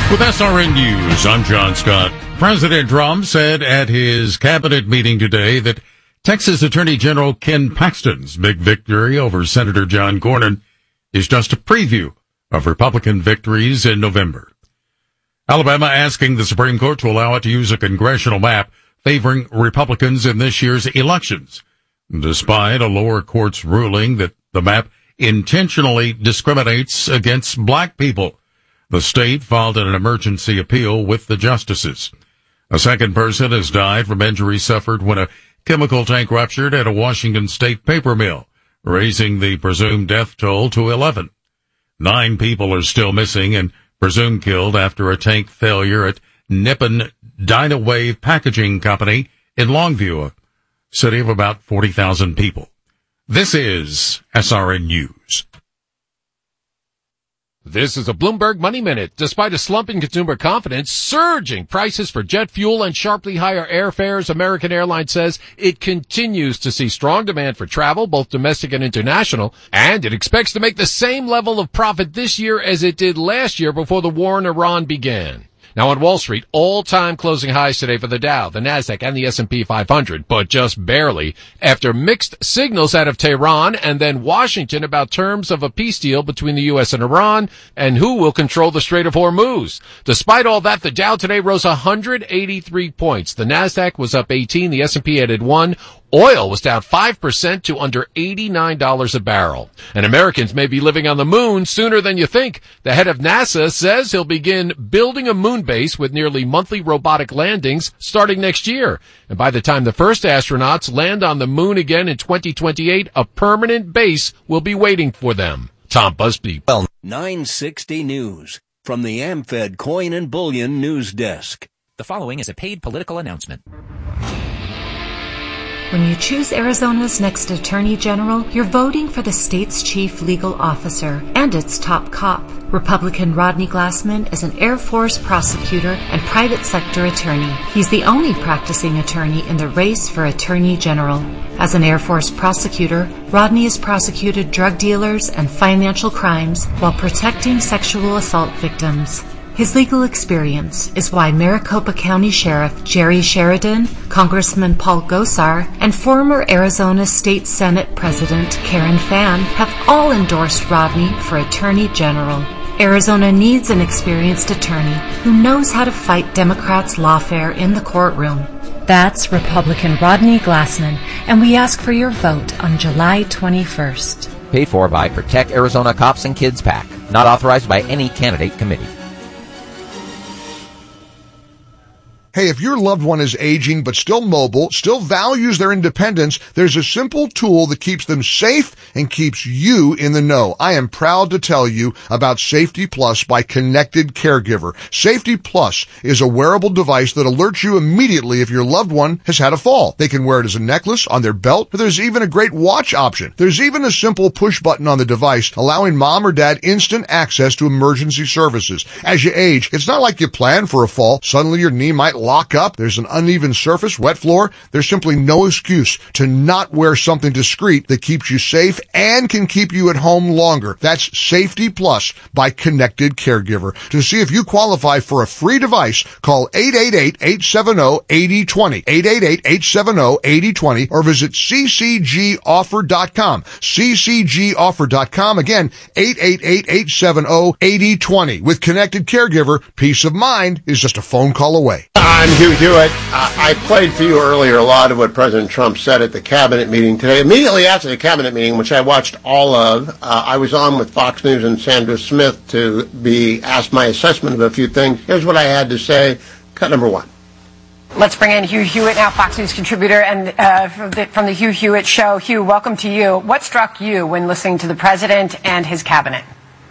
With SRN News, I'm John Scott. President Trump said at his cabinet meeting today that Texas Attorney General Ken Paxton's big victory over Senator John Cornyn is just a preview of Republican victories in November. Alabama asking the Supreme Court to allow it to use a congressional map favoring Republicans in this year's elections, despite a lower court's ruling that the map intentionally discriminates against black people. The state filed an emergency appeal with the justices. A second person has died from injuries suffered when a chemical tank ruptured at a Washington state paper mill, raising the presumed death toll to 11. 9 people are still missing and presumed killed after a tank failure at Nippon Dynawave Packaging Company in Longview, a city of about 40,000 people. This is SRN News. This is a Bloomberg Money Minute. Despite a slump in consumer confidence, surging prices for jet fuel, and sharply higher airfares, American Airlines says it continues to see strong demand for travel, both domestic and international, and it expects to make the same level of profit this year as it did last year before the war in Iran began. Now on Wall Street, all-time closing highs today for the Dow, the Nasdaq, and the S&P 500, but just barely after mixed signals out of Tehran and then Washington about terms of a peace deal between the U.S. and Iran and who will control the Strait of Hormuz. Despite all that, the Dow today rose 183 points. The Nasdaq was up 18, the S&P added 1. Oil was down 5% to under $89 a barrel. And Americans may be living on the moon sooner than you think. The head of NASA says he'll begin building a moon base with nearly monthly robotic landings starting next year. And by the time the first astronauts land on the moon again in 2028, a permanent base will be waiting for them. Tom Busby. 960 News from the AmFed Coin and Bullion News Desk. The following is a paid political announcement. When you choose Arizona's next Attorney General, you're voting for the state's chief legal officer and its top cop. Republican Rodney Glassman is an Air Force prosecutor and private sector attorney. He's the only practicing attorney in the race for Attorney General. As an Air Force prosecutor, Rodney has prosecuted drug dealers and financial crimes while protecting sexual assault victims. His legal experience is why Maricopa County Sheriff Jerry Sheridan, Congressman Paul Gosar, and former Arizona State Senate President Karen Fann have all endorsed Rodney for Attorney General. Arizona needs an experienced attorney who knows how to fight Democrats' lawfare in the courtroom. That's Republican Rodney Glassman, and we ask for your vote on July 21st. Paid for by Protect Arizona Cops and Kids PAC. Not authorized by any candidate committee. Hey, if your loved one is aging but still mobile, still values their independence, there's a simple tool that keeps them safe and keeps you in the know. I am proud to tell you about Safety Plus by Connected Caregiver. Safety Plus is a wearable device that alerts you immediately if your loved one has had a fall. They can wear it as a necklace, on their belt, but there's even a great watch option. There's even a simple push button on the device allowing mom or dad instant access to emergency services. As you age, it's not like you plan for a fall. Suddenly your knee might lock up, there's an uneven surface, wet floor. There's simply no excuse to not wear something discreet that keeps you safe and can keep you at home longer. That's Safety Plus by Connected Caregiver. To see if you qualify for a free device, call 888-870-8020, 888-870-8020, or visit ccgoffer.com, ccgoffer.com. Again, 888-870-8020. With Connected Caregiver, peace of mind is just a phone call away. I'm Hugh Hewitt. I played for you earlier a lot of what President Trump said at the cabinet meeting today. Immediately after the cabinet meeting, which I watched all of, I was on with Fox News and Sandra Smith to be asked my assessment of a few things. Here's what I had to say. Cut number 1. Let's bring in Hugh Hewitt now, Fox News contributor and from the Hugh Hewitt Show. Hugh, welcome to you. What struck you when listening to the president and his cabinet?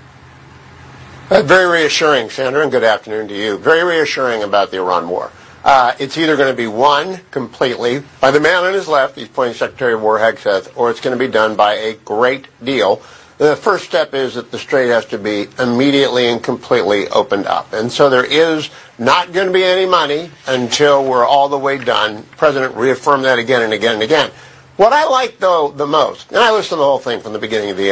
Very reassuring, Sandra, and good afternoon to you. Very reassuring about the Iran war. It's either going to be won completely by the man on his left, he's pointing Secretary of War Hegseth, or it's going to be done by a great deal. The first step is that the strait has to be immediately and completely opened up. And so there is not going to be any money until we're all the way done. The President reaffirmed that again and again and again. What I like, though, the most, and I listened to the whole thing from the beginning to the end,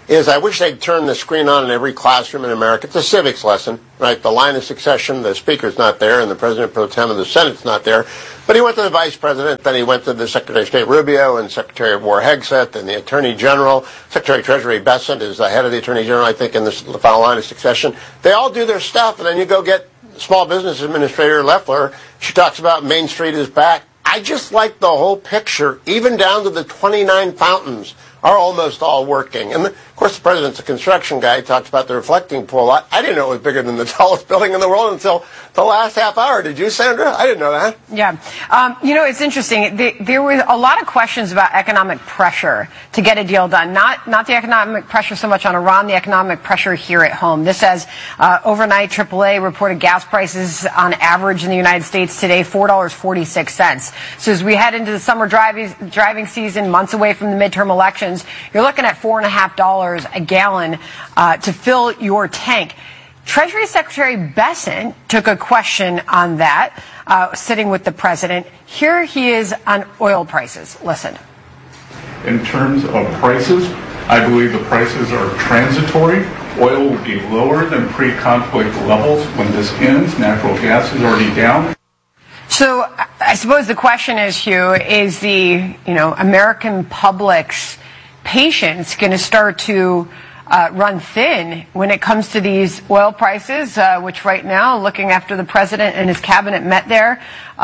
is I wish they'd turn the screen on in every classroom in America. It's a civics lesson, right? The line of succession, the speaker's not there, and the president pro tem of the Senate's not there. But he went to the vice president, then he went to the Secretary of State Rubio and Secretary of War Hegseth and the Attorney General. Secretary of Treasury Bessent is the head of the Attorney General, I think, in the final line of succession. They all do their stuff, and then you go get Small Business Administrator Loeffler. She talks about Main Street is back. I just like the whole picture, even down to the 29 fountains are almost all working. And, of course, the president's a construction guy. He talks about the reflecting pool. I didn't know it was bigger than the tallest building in the world until the last half hour. Did you, Sandra? I didn't know that. Yeah. It's interesting. There was a lot of questions about economic pressure to get a deal done. Not the economic pressure so much on Iran, the economic pressure here at home. This says overnight AAA reported gas prices on average in the United States today, $4.46. So as we head into the summer driving season, months away from the midterm elections, you're looking at $4.50 a gallon to fill your tank. Treasury Secretary Bessent took a question on that, sitting with the president. Here he is on oil prices. Listen. In terms of prices, I believe the prices are transitory. Oil will be lower than pre-conflict levels when this ends. Natural gas is already down. So I suppose the question is, Hugh, is the American public's patience going to start to run thin when it comes to these oil prices, which right now, looking after the president and his cabinet met there,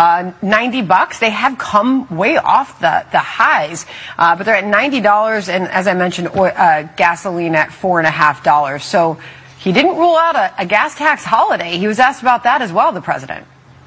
$90. They have come way off the highs, but they're at $90, and as I mentioned, gasoline at $4.50. So he didn't rule out a gas tax holiday. He was asked about that as well, the president.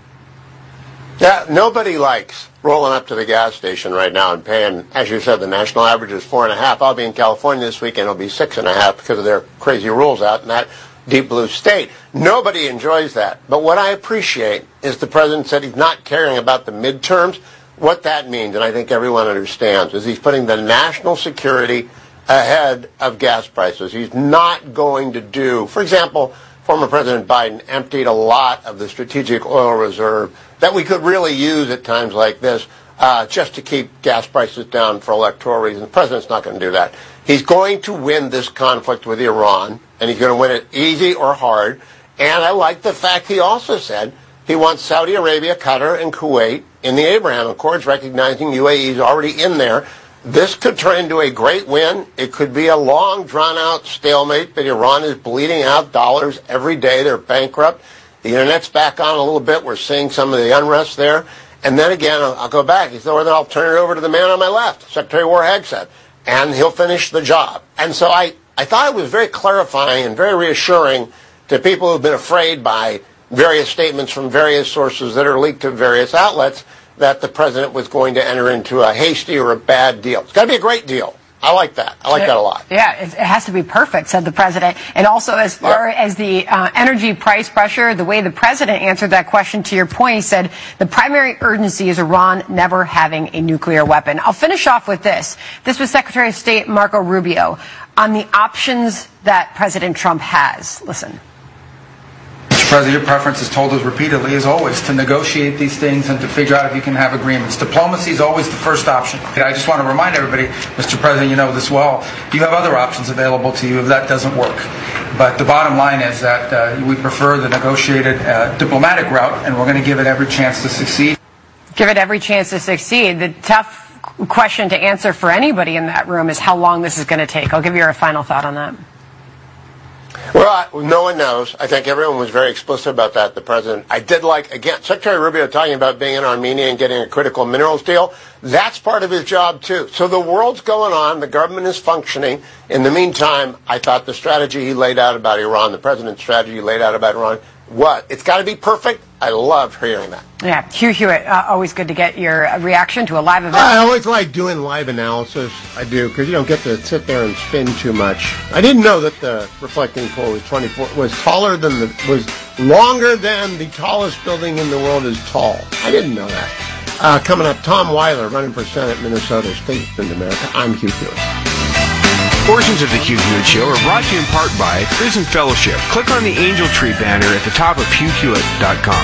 Yeah, nobody likes rolling up to the gas station right now and paying, as you said, the national average is 4.5. I'll be in California this weekend. It'll be 6.5 because of their crazy rules out in that deep blue state. Nobody enjoys that. But what I appreciate is the president said he's not caring about the midterms. What that means, and I think everyone understands, is he's putting the national security ahead of gas prices. He's not going to do, for example, former President Biden emptied a lot of the strategic oil reserve that we could really use at times like this just to keep gas prices down for electoral reasons. The president's not going to do that. He's going to win this conflict with Iran, and he's going to win it easy or hard. And I like the fact he also said he wants Saudi Arabia, Qatar, and Kuwait in the Abraham Accords, recognizing UAE is already in there. This could turn into a great win. It could be a long, drawn-out stalemate, but Iran is bleeding out dollars every day. They're bankrupt. The Internet's back on a little bit. We're seeing some of the unrest there. And then again, I'll go back. He said, well, then I'll turn it over to the man on my left, Secretary of War Hegseth, and he'll finish the job. And so I thought it was very clarifying and very reassuring to people who've been afraid by various statements from various sources that are leaked to various outlets that the president was going to enter into a hasty or a bad deal. It's got to be a great deal. I like that. I like that a lot. Yeah, it has to be perfect, said the president. And also, as far as the energy price pressure, the way the president answered that question, to your point, he said the primary urgency is Iran never having a nuclear weapon. I'll finish off with this. This was Secretary of State Marco Rubio on the options that President Trump has. Listen. Mr. President, your preference, has told us repeatedly, is always to negotiate these things and to figure out if you can have agreements. Diplomacy is always the first option. I just want to remind everybody, Mr. President, you know this well, you have other options available to you if that doesn't work. But the bottom line is that we prefer the negotiated diplomatic route, and we're going to give it every chance to succeed. Give it every chance to succeed. The tough question to answer for anybody in that room is how long this is going to take. I'll give you a final thought on that. Well, no one knows. I think everyone was very explicit about that, the president. I did like, again, Secretary Rubio talking about being in Armenia and getting a critical minerals deal. That's part of his job, too. So the world's going on. The government is functioning. In the meantime, I thought the strategy he laid out about Iran, the president's strategy he laid out about Iran, it's got to be perfect. I love hearing that. Yeah, Hugh Hewitt, always good to get your reaction to a live event. I always like doing live analysis. I do, because you don't get to sit there and spin too much. I didn't know that the reflecting pool was longer than the tallest building in the world is tall. I didn't know that. Coming up, Tom Weiler, running for Senate, Minnesota, Statesman America. I'm Hugh Hewitt. Portions of the Hugh Hewitt Show are brought to you in part by Prison Fellowship. Click on the Angel Tree banner at the top of HughHewitt.com.